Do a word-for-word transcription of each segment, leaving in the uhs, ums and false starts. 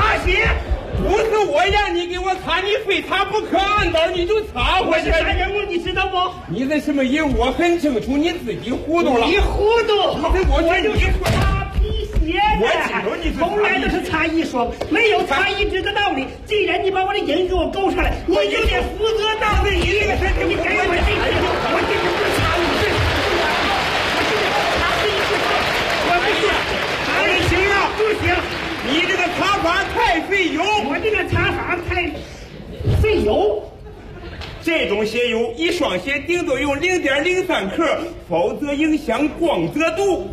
擦鞋。 不是我让你给我擦，你非擦不可，按道你就擦回去。 我是啥人物你知道不？ 你这什么人我很清楚，你自己糊涂了。 你糊涂！ 我我就是擦皮鞋的。 我知道你是从来都是擦一双，没有擦一只的道理。既然你把我的人给我勾上来，你就得负责到底。你给我这个，我这是不擦你这。我这个擦第一次，我不行， 不行了， 不行。 你这个擦法太费油， 我这个擦法太费油。 这种鞋油一双鞋顶多用零点零三克，否则影响光泽度。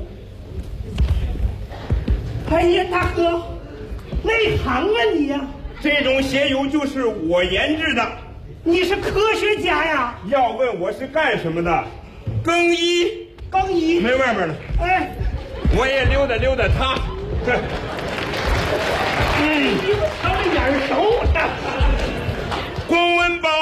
哎呀，大哥，内行啊你呀！ 这种鞋油就是我研制的。 你是科学家呀？ 要问我是干什么的？更衣。 更衣。 没外面了。 哎， 我也溜达溜达它。 嗯，他们眼熟的。 公文包。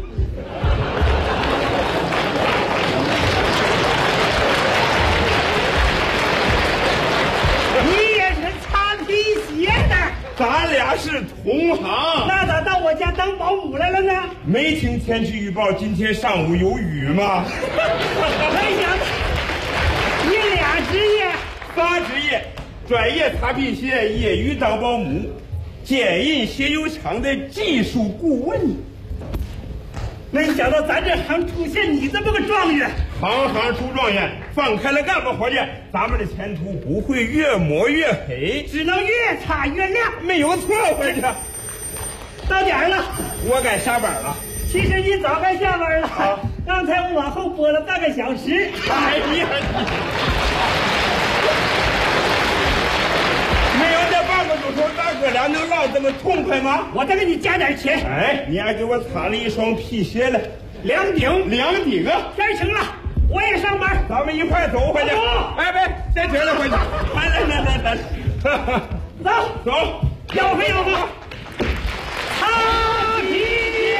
你也是擦皮鞋的？ 咱俩是同行。 那咋到我家当保姆来了呢？ 没听天气预报今天上午有雨吗？ 哎呀，你俩职业？ 仨职业。专业擦皮鞋，业余当保姆，建印鞋油厂的技术顾问。 没想到咱这行出现你这么个状元， 行行出状元，放开了干吧，伙计，咱们的前途不会越抹越黑， 只能越擦越亮。 没有错，伙计。 到点儿了， 我该下班了。 其实你早该下班了， 啊、 刚才我往后拨了半个小时。 哎呀！没有这半个钟头，咱哥俩能唠这么痛快吗？ 我再给你加点钱。 哎，你还给我擦了一双皮鞋了， 两顶， 两顶啊！ 天晴了，我也上班， 咱们一块走回去。哎，别，先停了回去。来来来来来， 走走， 吆喝吆喝，擦皮鞋。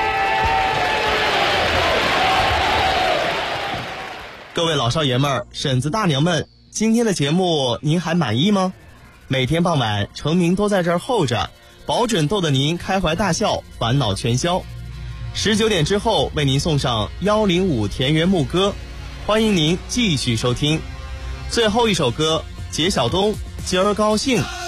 各位老少爷们儿、婶子大娘们，今天的节目您还满意吗？每天傍晚，程明都在这儿候着，保准逗得您开怀大笑，烦恼全消。十九点之后为您送上幺零五田园牧歌，欢迎您继续收听。最后一首歌，杰晓东，今儿高兴。